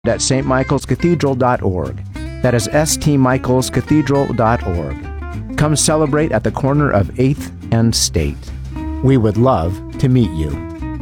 at stmichaelscathedral.org. That is stmichaelscathedral.org. Come celebrate at the corner of 8th and State. We would love to meet you.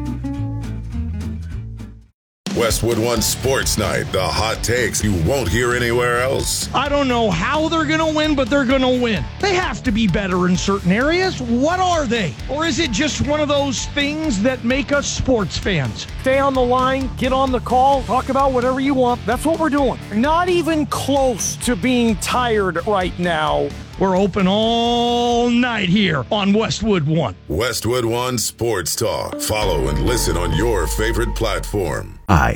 Westwood One Sports Night, the hot takes you won't hear anywhere else. I don't know how they're going to win, but they're going to win. They have to be better in certain areas. What are they? Or is it just one of those things that make us sports fans? Stay on the line, get on the call, talk about whatever you want. That's what we're doing. Not even close to being tired right now. We're open all night here on Westwood One. Westwood One Sports Talk. Follow and listen on your favorite platform.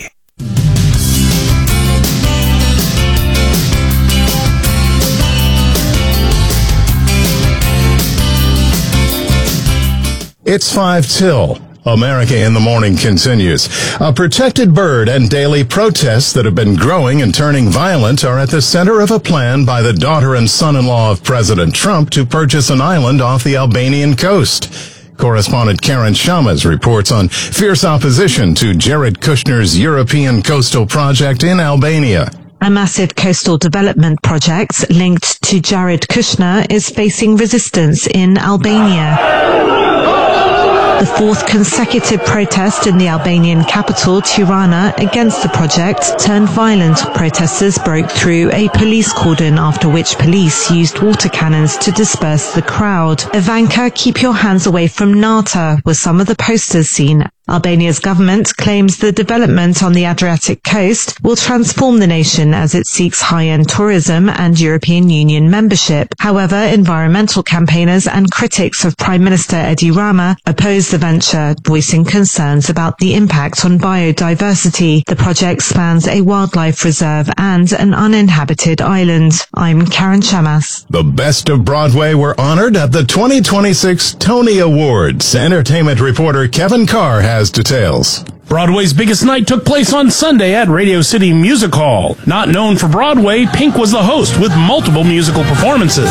It's 5 till. America in the Morning continues. A protected bird and daily protests that have been growing and turning violent are at the center of a plan by the daughter and son-in-law of President Trump to purchase an island off the Albanian coast. Correspondent Karen Shamas reports on fierce opposition to Jared Kushner's European coastal project in Albania. A massive coastal development project linked to Jared Kushner is facing resistance in Albania. The fourth consecutive protest in the Albanian capital, Tirana, against the project turned violent. Protesters broke through a police cordon, after which police used water cannons to disperse the crowd. Ivanka, keep your hands away from NATO, were some of the posters seen. Albania's government claims the development on the Adriatic coast will transform the nation as it seeks high-end tourism and European Union membership. However, environmental campaigners and critics of Prime Minister Edi Rama oppose the venture, voicing concerns about the impact on biodiversity. The project spans a wildlife reserve and an uninhabited island. I'm Karen Shamas. The best of Broadway were honored at the 2026 Tony Awards. Entertainment reporter Kevin Carr has details. Broadway's biggest night took place on Sunday at Radio City Music Hall. Not known for Broadway, Pink was the host with multiple musical performances.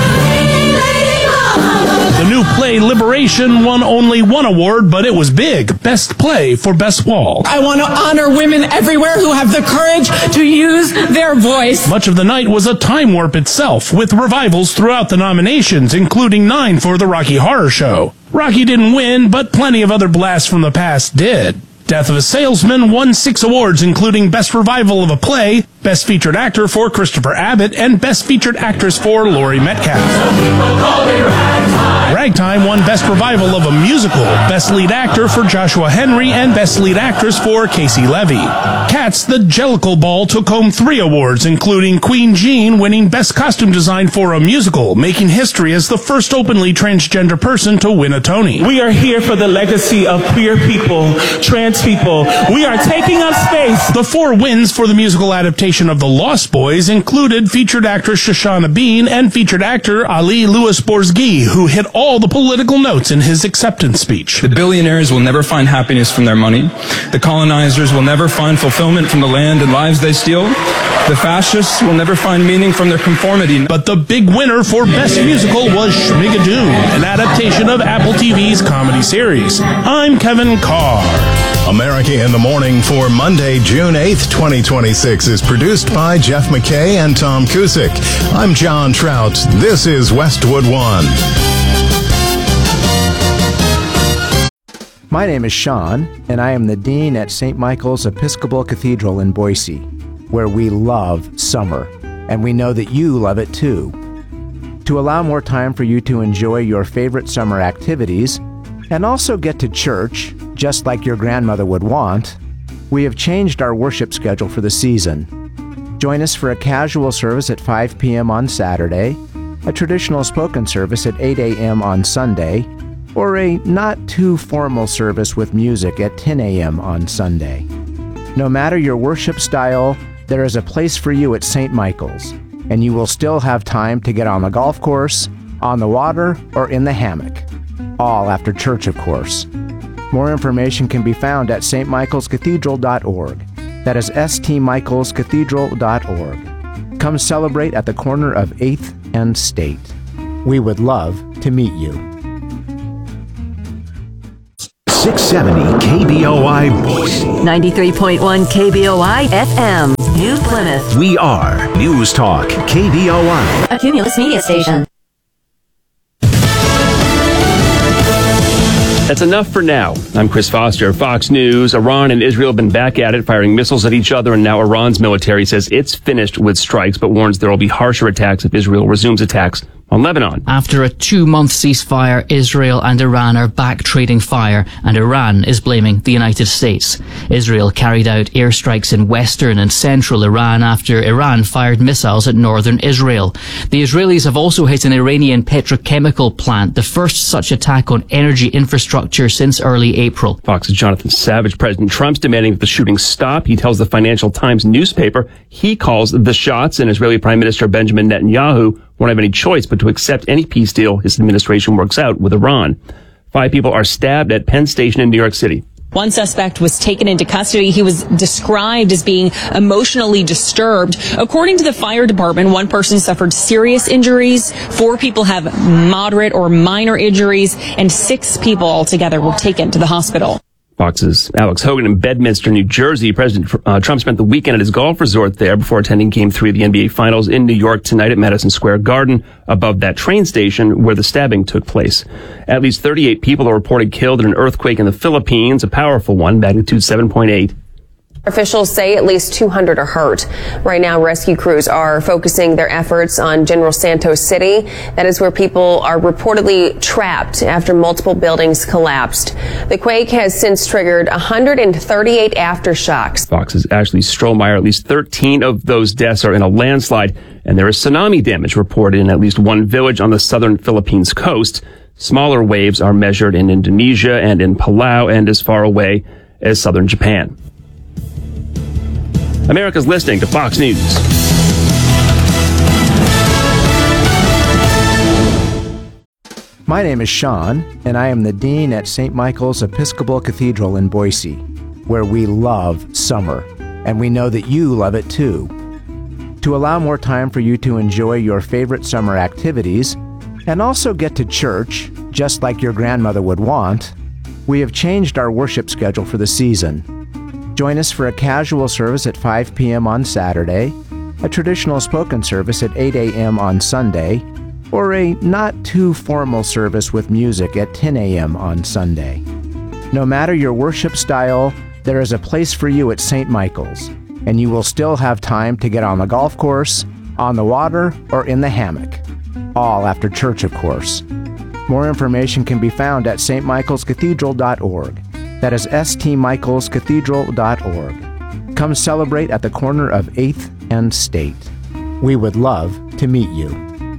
The new play Liberation won only one award, but it was big. Best Play for Best Wall. I want to honor women everywhere who have the courage to use their voice. Much of the night was a time warp itself, with revivals throughout the nominations, including 9 for The Rocky Horror Show. Rocky didn't win, but plenty of other blasts from the past did. Death of a Salesman won 6 awards, including Best Revival of a Play, Best Featured Actor for Christopher Abbott, and Best Featured Actress for Laurie Metcalf. Ragtime won Best Revival of a Musical, Best Lead Actor for Joshua Henry, and Best Lead Actress for Casey Levy. Cats The Jellicle Ball took home 3 awards, including Queen Jean winning Best Costume Design for a Musical, making history as the first openly transgender person to win a Tony. We are here for the legacy of queer people, trans people. We are taking up space. The 4 wins for the musical adaptation of The Lost Boys included featured actress Shoshana Bean and featured actor Ali Louis Borzgi, who hit all the political notes in his acceptance speech. The billionaires will never find happiness from their money. The colonizers will never find fulfillment from the land and lives they steal. The fascists will never find meaning from their conformity. But the big winner for Best Musical was Schmigadoon, an adaptation of Apple TV's comedy series. I'm Kevin Carr. America in the Morning for Monday, June 8th, 2026 is produced by Jeff McKay and Tom Cusick. I'm John Trout. This is Westwood One. My name is Sean, and I am the Dean at St. Michael's Episcopal Cathedral in Boise, where we love summer, and we know that you love it too. To allow more time for you to enjoy your favorite summer activities, and also get to church, just like your grandmother would want, we have changed our worship schedule for the season. Join us for a casual service at 5 p.m. on Saturday, a traditional spoken service at 8 a.m. on Sunday, or a not-too-formal service with music at 10 a.m. on Sunday. No matter your worship style, there is a place for you at St. Michael's, and you will still have time to get on the golf course, on the water, or in the hammock. All after church, of course. More information can be found at stmichaelscathedral.org. That is stmichaelscathedral.org. Come celebrate at the corner of 8th and State. We would love to meet you. 670 KBOI Boise. 93.1 KBOI FM, New Plymouth. We are News Talk KBOI. A Cumulus media station. That's enough for now. I'm Chris Foster, Fox News. Iran and Israel have been back at it, firing missiles at each other, and now Iran's military says it's finished with strikes, but warns there will be harsher attacks if Israel resumes attacks on Lebanon. After a 2-month ceasefire, Israel and Iran are back trading fire, and Iran is blaming the United States. Israel carried out airstrikes in western and central Iran after Iran fired missiles at northern Israel. The Israelis have also hit an Iranian petrochemical plant, the first such attack on energy infrastructure since early April. Fox's Jonathan Savage. President Trump's demanding that the shooting stop. He tells the Financial Times newspaper he calls the shots, and Israeli Prime Minister Benjamin Netanyahu won't have any choice but to accept any peace deal his administration works out with Iran. 5 people are stabbed at Penn Station in New York City. One suspect was taken into custody. He was described as being emotionally disturbed. According to the fire department, one person suffered serious injuries, 4 people have moderate or minor injuries, and 6 people altogether were taken to the hospital. Fox's Alex Hogan in Bedminster, New Jersey. President Trump spent the weekend at his golf resort there before attending Game 3 of the NBA Finals in New York tonight at Madison Square Garden, above that train station where the stabbing took place. At least 38 people are reported killed in an earthquake in the Philippines, a powerful one, magnitude 7.8. Officials say at least 200 are hurt. Right now, rescue crews are focusing their efforts on General Santos City. That is where people are reportedly trapped after multiple buildings collapsed. The quake has since triggered 138 aftershocks. Fox's Ashley Strohmeyer. At least 13 of those deaths are in a landslide, and there is tsunami damage reported in at least one village on the southern Philippines coast. Smaller waves are measured in Indonesia and in Palau and as far away as southern Japan. America's listening to Fox News. My name is Sean, and I am the Dean at St. Michael's Episcopal Cathedral in Boise, where we love summer, and we know that you love it too. To allow more time for you to enjoy your favorite summer activities, and also get to church, just like your grandmother would want, we have changed our worship schedule for the season. Join us for a casual service at 5 p.m. on Saturday, a traditional spoken service at 8 a.m. on Sunday, or a not-too-formal service with music at 10 a.m. on Sunday. No matter your worship style, there is a place for you at St. Michael's, and you will still have time to get on the golf course, on the water, or in the hammock. All after church, of course. More information can be found at stmichaelscathedral.org. That is stmichaelscathedral.org. Come celebrate at the corner of 8th and State. We would love to meet you.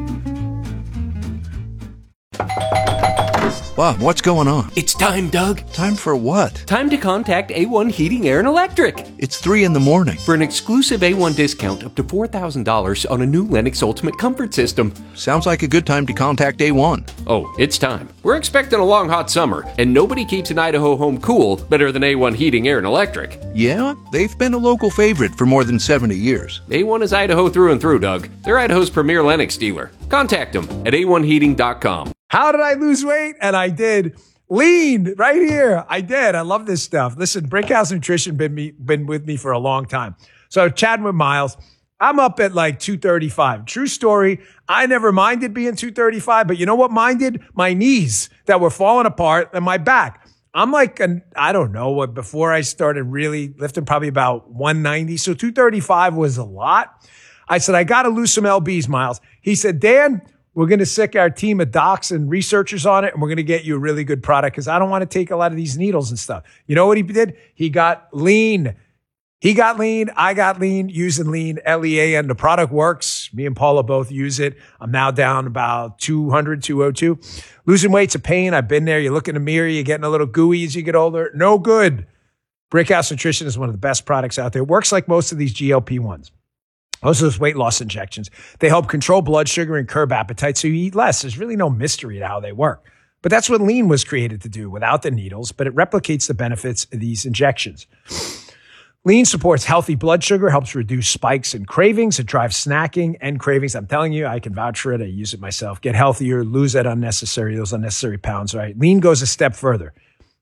Wow, what's going on? It's time, Doug. Time for what? Time to contact A1 Heating, Air, and Electric. It's 3 in the morning. For an exclusive A1 discount up to $4,000 on a new Lennox Ultimate Comfort System. Sounds like a good time to contact A1. Oh, it's time. We're expecting a long, hot summer, and nobody keeps an Idaho home cool better than A1 Heating, Air, and Electric. Yeah, they've been a local favorite for more than 70 years. A1 is Idaho through and through, Doug. They're Idaho's premier Lennox dealer. Contact them at a1heating.com. How did I lose weight? And I did. Lean right here. I did. I love this stuff. Listen, Brickhouse Nutrition been with me for a long time. So chatting with Miles, I'm up at like 235. True story. I never minded being 235, but you know what minded? My knees that were falling apart and my back. I'm like, I don't know what, before I started really lifting, probably about 190. So 235 was a lot. I said, I got to lose some LBs, Miles. He said, Dan, we're going to sick our team of docs and researchers on it, and we're going to get you a really good product because I don't want to take a lot of these needles and stuff. You know what he did? He got lean. He got lean. I got lean using lean, LEAN. The product works. Me and Paula both use it. I'm now down about 200, 202. Losing weight's a pain. I've been there. You look in the mirror. You're getting a little gooey as you get older. No good. Brickhouse Nutrition is one of the best products out there. It works like most of these GLP-1s. Most of those weight loss injections, they help control blood sugar and curb appetite so you eat less. There's really no mystery to how they work. But that's what lean was created to do without the needles, but it replicates the benefits of these injections. Lean supports healthy blood sugar, helps reduce spikes and cravings. It drives snacking and cravings. I'm telling you, I can vouch for it. I use it myself. Get healthier, lose those unnecessary pounds, right? Lean goes a step further.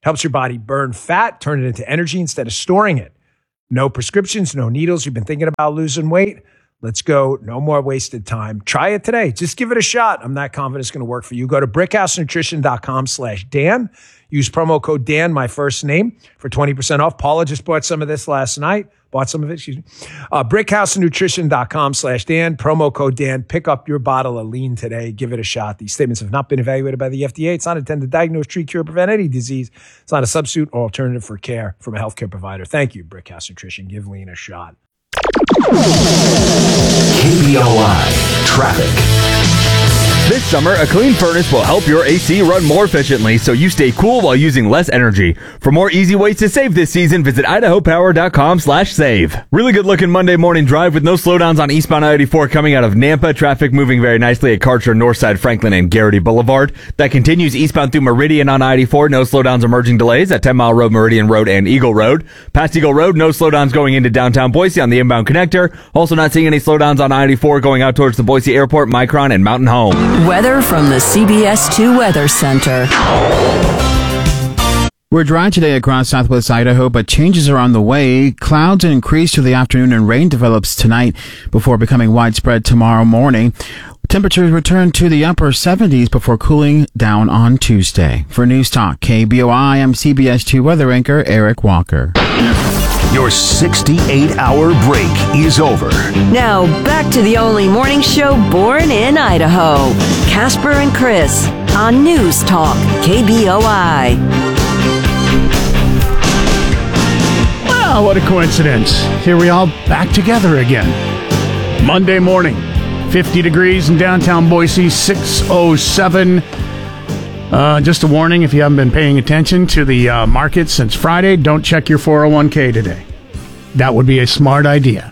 Helps your body burn fat, turn it into energy instead of storing it. No prescriptions, no needles. You've been thinking about losing weight? Let's go. No more wasted time. Try it today. Just give it a shot. I'm not confident it's going to work for you. Go to brickhousenutrition.com/Dan. Use promo code Dan, my first name, for 20% off. Paula just bought some of this last night. brickhousenutrition.com/Dan. Promo code Dan. Pick up your bottle of lean today. Give it a shot. These statements have not been evaluated by the FDA. It's not intended to diagnose, treat, cure, prevent any disease. It's not a substitute or alternative for care from a healthcare provider. Thank you, Brickhouse Nutrition. Give lean a shot. KBOI Traffic. This summer, a clean furnace will help your AC run more efficiently so you stay cool while using less energy. For more easy ways to save this season, visit idahopower.com/save. Really good looking Monday morning drive with no slowdowns on eastbound I-84 coming out of Nampa. Traffic moving very nicely at Karcher, Northside, Franklin, and Garrity Boulevard. That continues eastbound through Meridian on I-84. No slowdowns or merging delays at 10 Mile Road, Meridian Road, and Eagle Road. Past Eagle Road, no slowdowns going into downtown Boise on the inbound connector. Also not seeing any slowdowns on I-84 going out towards the Boise Airport, Micron, and Mountain Home. Weather from the CBS 2 Weather Center. We're dry today across southwest Idaho, but changes are on the way. Clouds increase through the afternoon and rain develops tonight before becoming widespread tomorrow morning. Temperatures return to the upper 70s before cooling down on Tuesday. For News Talk KBOI, I'm CBS 2 weather anchor Eric Walker. Your 68-hour break is over. Now, back to the only morning show born in Idaho. Casper and Chris on News Talk KBOI. Wow, what a coincidence. Here we all back together again. Monday morning, 50 degrees in downtown Boise, 6:07. Just a warning, if you haven't been paying attention to the market since Friday, don't check your 401k today. That would be a smart idea.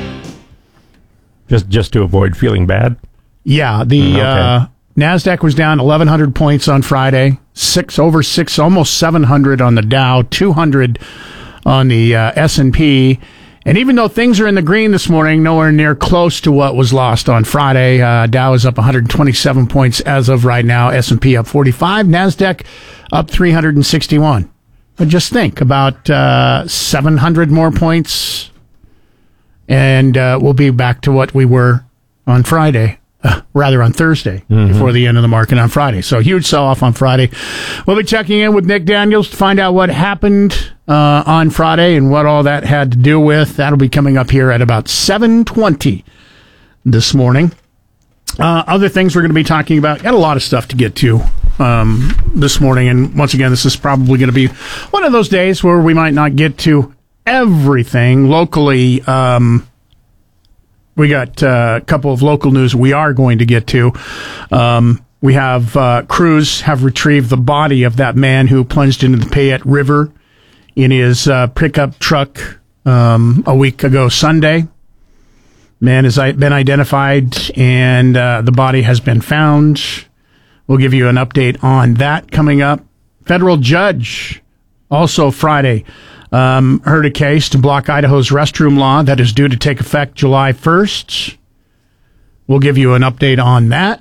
Just to avoid feeling bad? Yeah, the NASDAQ was down 1,100 points on Friday, almost 700 on the Dow, 200 on the S&P. And even though things are in the green this morning, nowhere near close to what was lost on Friday. Dow is up 127 points as of right now. S&P up 45. NASDAQ up 361. But just think, about 700 more points, and we'll be back to what we were on Friday. On Thursday, before the end of the market on Friday. So huge sell-off on Friday. We'll be checking in with Nick Daniels to find out what happened on Friday and what all that had to do with. That'll be coming up here at about 7:20 this morning. Other things we're going to be talking about. Got a lot of stuff to get to this morning. And once again, this is probably going to be one of those days where we might not get to everything locally. We got a couple of local news we are going to get to. We have crews have retrieved the body of that man who plunged into the Payette River in his pickup truck a week ago Sunday. Man has been identified, and the body has been found. We'll give you an update on that coming up. Federal judge also Friday heard a case to block Idaho's restroom law that is due to take effect July 1st. We'll give you an update on that.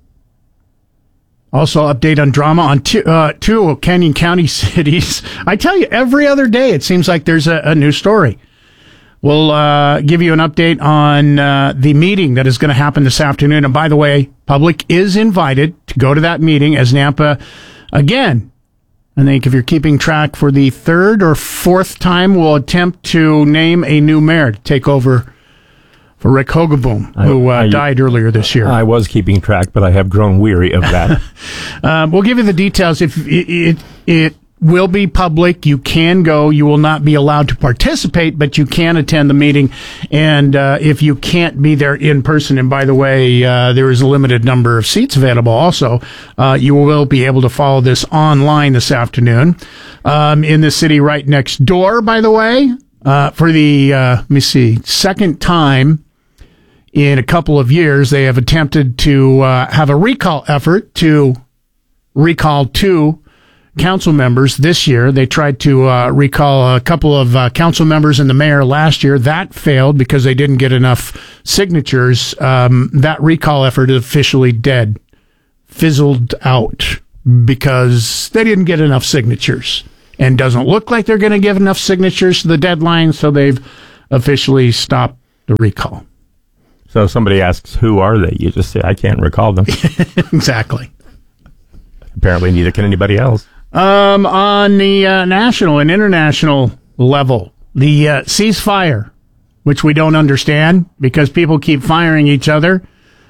Also, update on drama on two Canyon County cities. I tell you, every other day it seems like there's a new story. We'll give you an update on the meeting that is going to happen this afternoon. And by the way, public is invited to go to that meeting as Nampa, again, I think if you're keeping track, for the third or fourth time, will attempt to name a new mayor to take over for Rick Hogeboom, who died earlier this year. I was keeping track, but I have grown weary of that. We'll give you the details. If it will be public, you can go. You will not be allowed to participate, but you can attend the meeting. And if you can't be there in person, and by the way, there is a limited number of seats available also, you will be able to follow this online this afternoon in the city right next door, by the way, for the, second time in a couple of years, they have attempted to have a recall effort to recall two council members this year. They tried to recall a couple of council members and the mayor last year. That failed because they didn't get enough signatures. That recall effort is officially dead, fizzled out, because they didn't get enough signatures. and doesn't look like they're going to give enough signatures to the deadline, so they've officially stopped the recall. So if somebody asks, who are they? You just say, I can't recall them. Exactly. Apparently neither can anybody else. On the national and international level, the ceasefire, which we don't understand because people keep firing each other,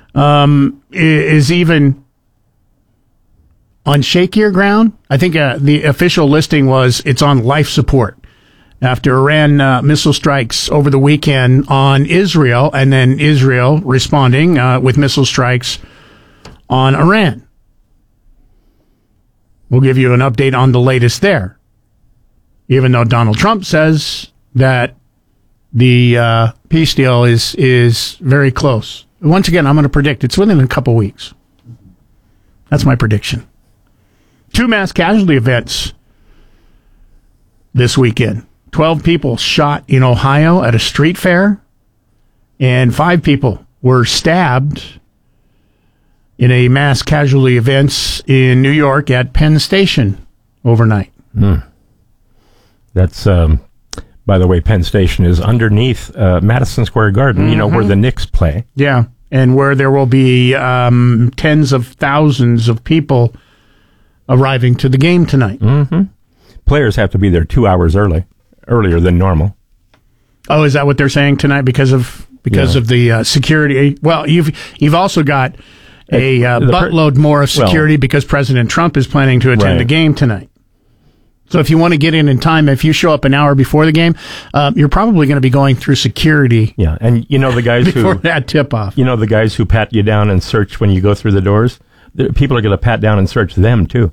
is even on shakier ground. I think the official listing was it's on life support after Iran missile strikes over the weekend on Israel, and then Israel responding with missile strikes on Iran. We'll give you an update on the latest there. Even though Donald Trump says that the peace deal is very close. Once again, I'm going to predict it's within a couple weeks. That's my prediction. 2 mass casualty events this weekend. 12 people shot in Ohio at a street fair, and 5 people were stabbed in a mass casualty events in New York at Penn Station overnight. That's, by the way, Penn Station is underneath Madison Square Garden, where the Knicks play. Yeah, and where there will be tens of thousands of people arriving to the game tonight. Mm-hmm. Players have to be there 2 hours earlier than normal. Oh, is that what they're saying tonight because of the security? Well, you've also got a buttload more of security because President Trump is planning to attend the game tonight. So if you want to get in time, if you show up an hour before the game, you're probably going to be going through security. Yeah, and the guys before that tip-off. The guys who pat you down and search when you go through the doors, people are going to pat down and search them, too.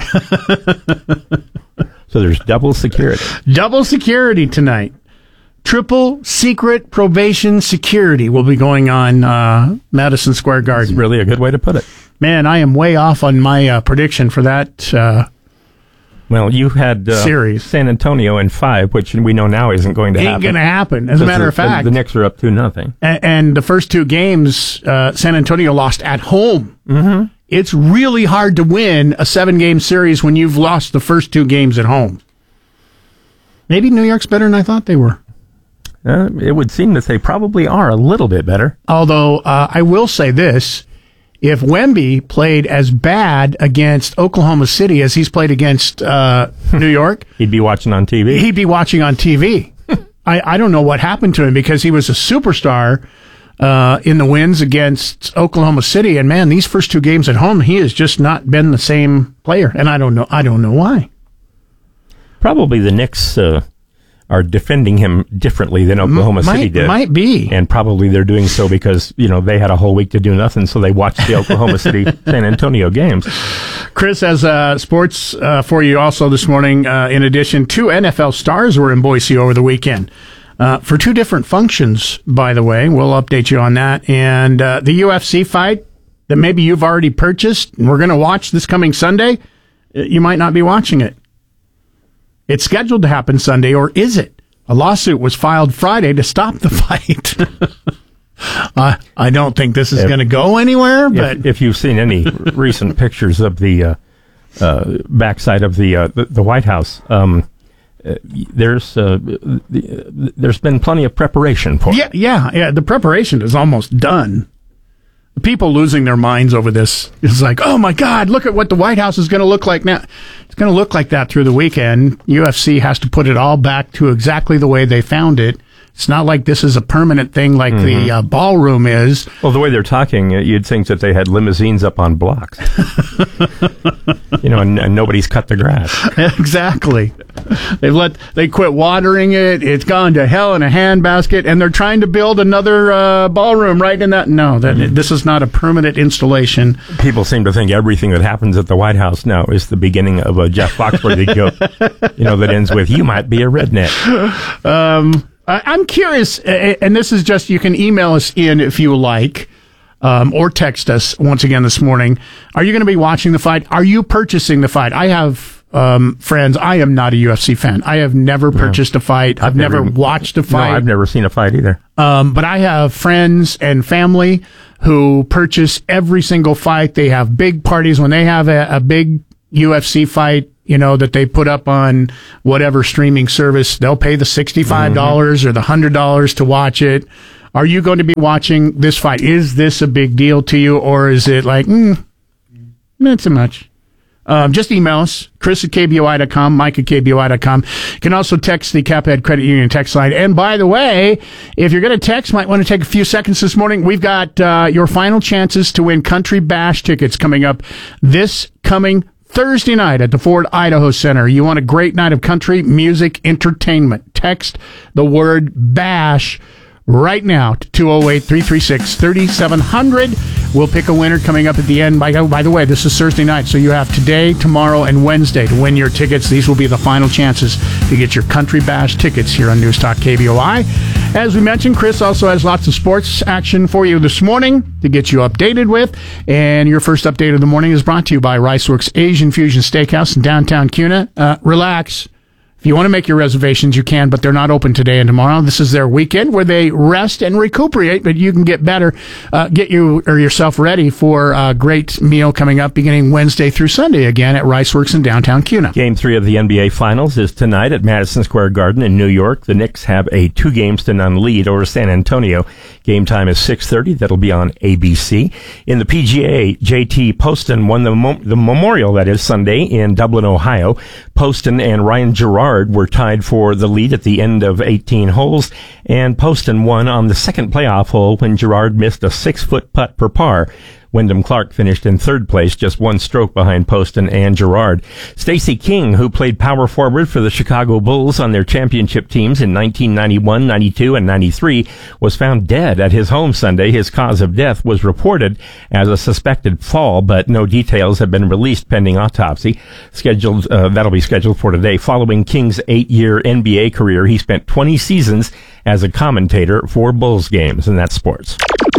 So there's double security. Double security tonight. Triple secret probation security will be going on Madison Square Garden. That's really a good way to put it. Man, I am way off on my prediction for that well, you had series. San Antonio in 5, which we know now isn't going to happen. Ain't going to happen, as a matter of fact. The Knicks are up 2-0. And the first 2 games, San Antonio lost at home. Mm-hmm. It's really hard to win a 7-game series when you've lost the first 2 games at home. Maybe New York's better than I thought they were. It would seem that they probably are a little bit better. Although, I will say this. If Wemby played as bad against Oklahoma City as he's played against New York... He'd be watching on TV. He'd be watching on TV. I don't know what happened to him because he was a superstar in the wins against Oklahoma City. And, man, these first 2 games at home, he has just not been the same player. And I don't know why. Probably the Knicks... are defending him differently than Oklahoma City did. Might be. And probably they're doing so because, they had a whole week to do nothing, so they watched the Oklahoma City San Antonio games. Chris has sports for you also this morning. In addition, 2 NFL stars were in Boise over the weekend for 2 different functions, by the way. We'll update you on that. And the UFC fight that maybe you've already purchased and we're going to watch this coming Sunday, you might not be watching it. It's scheduled to happen Sunday, or is it? A lawsuit was filed Friday to stop the fight. I don't think this is going to go anywhere. But if you've seen any recent pictures of the backside of the White House, there's been plenty of preparation for it. Yeah. The preparation is almost done. People losing their minds over this is like, oh my God, look at what the White House is going to look like now. It's going to look like that through the weekend. UFC has to put it all back to exactly the way they found it. It's not like this is a permanent thing like the ballroom is. Well, the way they're talking, you'd think that they had limousines up on blocks. And nobody's cut the grass. Exactly. They quit watering it. It's gone to hell in a handbasket, and they're trying to build another ballroom right in that. No, this is not a permanent installation. People seem to think everything that happens at the White House now is the beginning of a Jeff Foxworthy joke, that ends with, you might be a redneck. I'm curious, and this is just, you can email us in if you like, or text us once again this morning. Are you going to be watching the fight? Are you purchasing the fight? I have friends. I am not a UFC fan. I have never purchased a fight. I've never watched a fight. No, I've never seen a fight either. But I have friends and family who purchase every single fight. They have big parties when they have a big UFC fight. that they put up on whatever streaming service. They'll pay the $65 or the $100 to watch it. Are you going to be watching this fight? Is this a big deal to you, or is it like, not so much? Just email us, Chris@KBOI.com, Mike@KBOI.com. You can also text the Caphead Credit Union text line. And by the way, if you're going to text, might want to take a few seconds this morning. We've got your final chances to win Country Bash tickets coming up this coming Thursday night at the Ford Idaho Center. You want a great night of country music entertainment. Text the word BASH right now to 208-336-3700. We'll pick a winner coming up at the end. By the way, this is Thursday night, so you have today, tomorrow, and Wednesday to win your tickets. These will be the final chances to get your Country Bash tickets here on News Talk KBOI. As we mentioned, Chris also has lots of sports action for you this morning to get you updated with. And your first update of the morning is brought to you by Riceworks Asian Fusion Steakhouse in downtown Kuna. Relax. If you want to make your reservations, you can, but they're not open today and tomorrow. This is their weekend where they rest and recuperate, but you can get better, get you or yourself ready for a great meal coming up beginning Wednesday through Sunday again at Riceworks in downtown Kuna. Game 3 of the NBA Finals is tonight at Madison Square Garden in New York. The Knicks have a 2-0 lead over San Antonio. Game time is 6:30. That'll be on ABC. In the PGA, JT Poston won the Memorial, that is, Sunday in Dublin, Ohio. Poston and Ryan Gerard were tied for the lead at the end of 18 holes, and Poston won on the second playoff hole when Gerard missed a 6-foot putt per par. Wyndham Clark finished in third place, just one stroke behind Poston and Gerard. Stacey King, who played power forward for the Chicago Bulls on their championship teams in 1991, 92, and 93, was found dead at his home Sunday. His cause of death was reported as a suspected fall, but no details have been released pending autopsy. That'll be scheduled for today. Following King's 8-year NBA career, he spent 20 seasons as a commentator for Bulls games, and that's sports.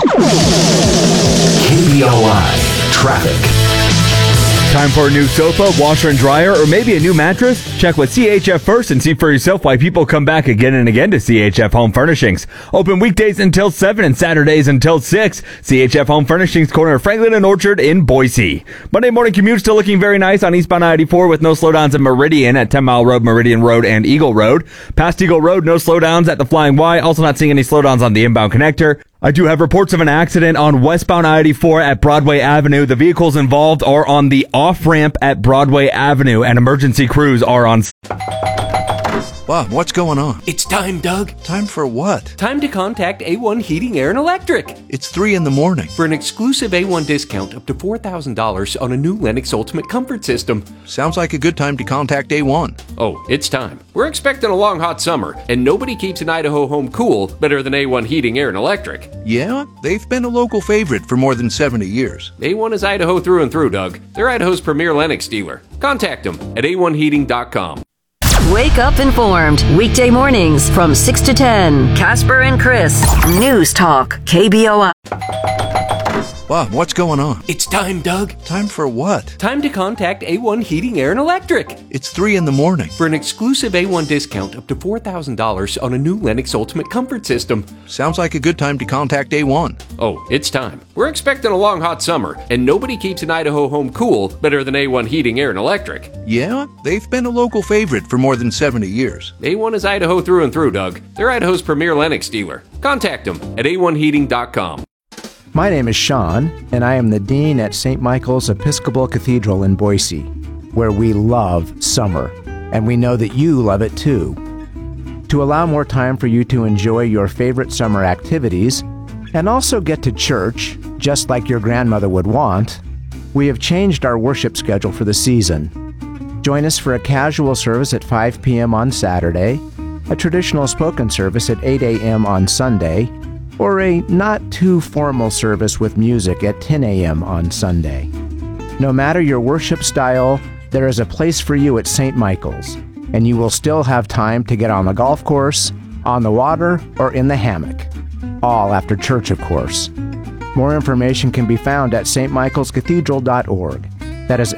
KBOI Traffic. Time for a new sofa, washer and dryer, or maybe a new mattress? Check with CHF first and see for yourself why people come back again and again to CHF Home Furnishings. Open weekdays until 7 and Saturdays until 6. CHF Home Furnishings, corner of Franklin and Orchard in Boise. Monday morning commute still looking very nice on eastbound I-84 with no slowdowns in Meridian at 10 Mile Road, Meridian Road, and Eagle Road. Past Eagle Road, no slowdowns at the Flying Y. Also not seeing any slowdowns on the inbound connector. I do have reports of an accident on westbound I-84 at Broadway Avenue. The vehicles involved are on the off-ramp at Broadway Avenue, and emergency crews are on... Bob, what's going on? It's time, Doug. Time for what? Time to contact A1 Heating, Air, and Electric. It's 3 a.m. For an exclusive A1 discount up to $4,000 on a new Lennox Ultimate Comfort System. Sounds like a good time to contact A1. Oh, it's time. We're expecting a long, hot summer, and nobody keeps an Idaho home cool better than A1 Heating, Air, and Electric. Yeah, they've been a local favorite for more than 70 years. A1 is Idaho through and through, Doug. They're Idaho's premier Lennox dealer. Contact them at a1heating.com. Wake up informed. Weekday mornings from 6 to 10. Casper and Chris. News Talk. KBOI. Bob, what's going on? It's time, Doug. Time for what? Time to contact A1 Heating, Air, and Electric. It's 3 a.m. For an exclusive A1 discount up to $4,000 on a new Lennox Ultimate Comfort System. Sounds like a good time to contact A1. Oh, it's time. We're expecting a long, hot summer, and nobody keeps an Idaho home cool better than A1 Heating, Air, and Electric. Yeah, they've been a local favorite for more than 70 years. A1 is Idaho through and through, Doug. They're Idaho's premier Lennox dealer. Contact them at a1heating.com. My name is Sean, and I am the Dean at St. Michael's Episcopal Cathedral in Boise, where we love summer, and we know that you love it too. To allow more time for you to enjoy your favorite summer activities, and also get to church, just like your grandmother would want, we have changed our worship schedule for the season. Join us for a casual service at 5 p.m. on Saturday, a traditional spoken service at 8 a.m. on Sunday, or a not-too-formal service with music at 10 a.m. on Sunday. No matter your worship style, there is a place for you at St. Michael's, and you will still have time to get on the golf course, on the water, or in the hammock. All after church, of course. More information can be found at stmichaelscathedral.org. That is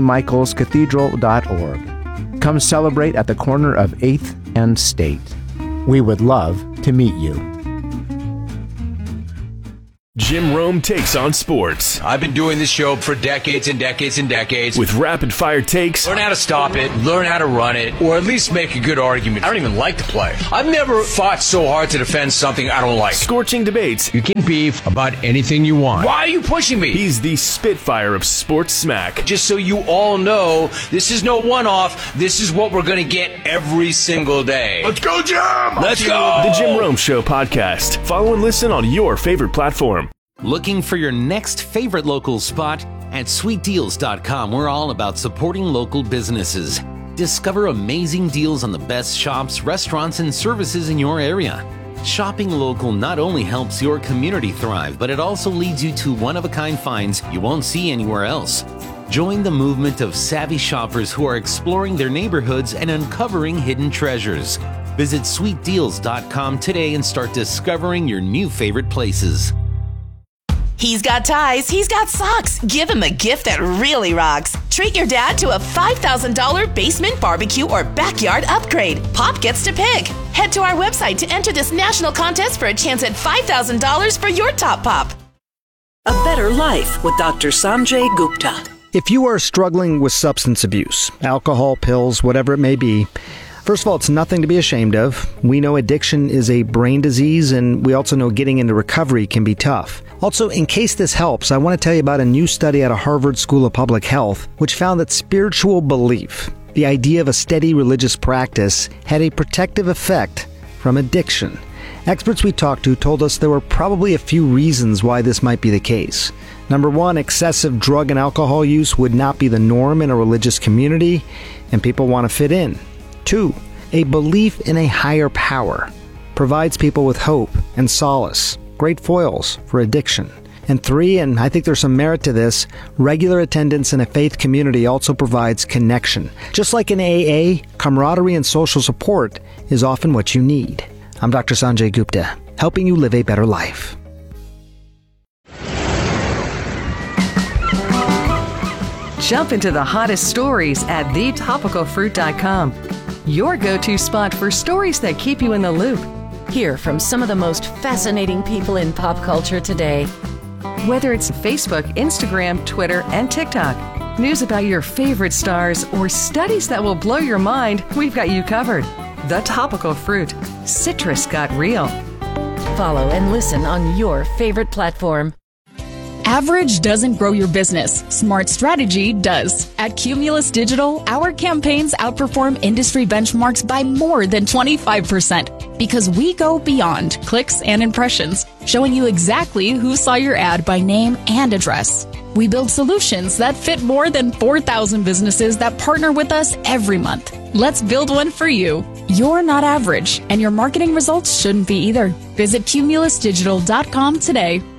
stmichaelscathedral.org. Come celebrate at the corner of 8th and State. We would love to meet you. Jim Rome takes on sports. I've been doing this show for decades and decades and decades. With rapid-fire takes. Learn how to stop it, learn how to run it, or at least make a good argument. I don't even like to play. I've never fought so hard to defend something I don't like. Scorching debates. You can beef about anything you want. Why are you pushing me? He's the Spitfire of sports smack. Just so you all know, this is no one-off. This is what we're going to get every single day. Let's go, Jim! Let's go! The Jim Rome Show podcast. Follow and listen on your favorite platform. Looking for your next favorite local spot? At sweetdeals.com, we're all about supporting local businesses. Discover amazing deals on the best shops, restaurants, and services in your area. Shopping local not only helps your community thrive, but it also leads you to one-of-a-kind finds you won't see anywhere else. Join the movement of savvy shoppers who are exploring their neighborhoods and uncovering hidden treasures. Visit sweetdeals.com today and start discovering your new favorite places. He's got ties, he's got socks. Give him a gift that really rocks. Treat your dad to a $5,000 basement barbecue or backyard upgrade. Pop gets to pick. Head to our website to enter this national contest for a chance at $5,000 for your top pop. A Better Life with Dr. Sanjay Gupta. If you are struggling with substance abuse, alcohol, pills, whatever it may be, first of all, it's nothing to be ashamed of. We know addiction is a brain disease, and we also know getting into recovery can be tough. Also, in case this helps, I want to tell you about a new study out of Harvard School of Public Health, which found that spiritual belief, the idea of a steady religious practice, had a protective effect from addiction. Experts we talked to told us there were probably a few reasons why this might be the case. Number one, excessive drug and alcohol use would not be the norm in a religious community, and people want to fit in. 2, a belief in a higher power provides people with hope and solace, great foils for addiction. And 3, and I think there's some merit to this, regular attendance in a faith community also provides connection. Just like in AA, camaraderie and social support is often what you need. I'm Dr. Sanjay Gupta, helping you live a better life. Jump into the hottest stories at thetopicalfruit.com. Your go-to spot for stories that keep you in the loop. Hear from some of the most fascinating people in pop culture today. Whether it's Facebook, Instagram, Twitter, and TikTok, news about your favorite stars, or studies that will blow your mind, we've got you covered. The Topical Fruit. Citrus got real. Follow and listen on your favorite platform. Average doesn't grow your business. Smart strategy does. At Cumulus Digital, our campaigns outperform industry benchmarks by more than 25% because we go beyond clicks and impressions, showing you exactly who saw your ad by name and address. We build solutions that fit more than 4,000 businesses that partner with us every month. Let's build one for you. You're not average, and your marketing results shouldn't be either. Visit cumulusdigital.com today.